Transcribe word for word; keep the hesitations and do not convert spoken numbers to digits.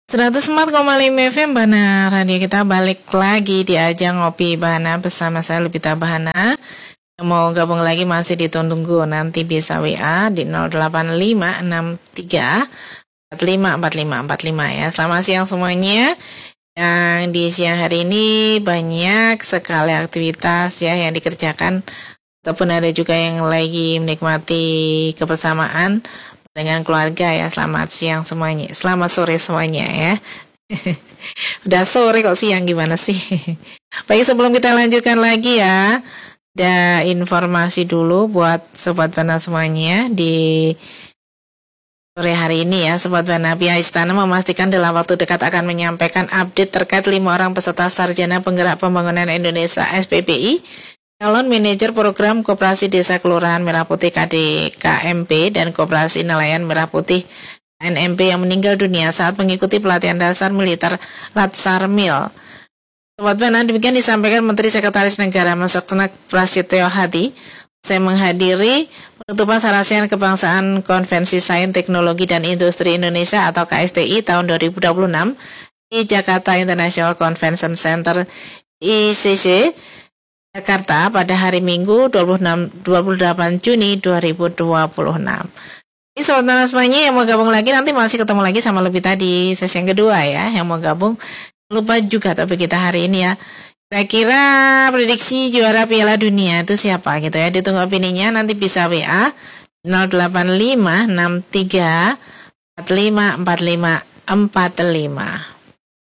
seratus empat koma lima F M Bahana Radio kita balik lagi di ajang Ngopi Bahana bersama saya Lupita Bahana. Yang mau gabung lagi masih ditunggu, nanti bisa W A di nol delapan lima enam tiga empat lima empat lima empat lima ya. Selamat siang semuanya. Yang di siang hari ini banyak sekali aktivitas ya yang dikerjakan, ataupun ada juga yang lagi menikmati kebersamaan dengan keluarga ya. Selamat siang semuanya, selamat sore semuanya ya. Udah sore kok siang, gimana sih? Baik, sebelum kita lanjutkan lagi ya, ada informasi dulu buat Sobat Bahana semuanya di sore hari ini ya. Sobat Bahana, pihak Istana memastikan dalam waktu dekat akan menyampaikan update terkait lima orang peserta Sarjana Penggerak Pembangunan Indonesia S P P I, calon manajer program Koperasi Desa Kelurahan Merah Putih K D K M P dan Koperasi Nelayan Merah Putih N M P yang meninggal dunia saat mengikuti pelatihan dasar militer Latsarmil. Sobat Bahana, demikian disampaikan Menteri Sekretaris Negara Masaksana Prasetyo Hadi saya menghadiri penutupan Sarasian Kebangsaan Konvensi Sains, Teknologi dan Industri Indonesia atau K S T I tahun dua ribu dua puluh enam di Jakarta International Convention Center I C C Jakarta pada hari Minggu dua puluh enam, dua puluh delapan Juni dua ribu dua puluh enam. Ini Sobat Bahana semuanya yang mau gabung lagi, nanti masih ketemu lagi sama Lupita di sesi yang kedua ya. Yang mau gabung lupa juga topik kita hari ini ya. Kira-kira prediksi juara Piala Dunia itu siapa gitu ya. Ditunggu opininya, nanti bisa W A nol delapan lima enam tiga empat lima empat lima empat lima.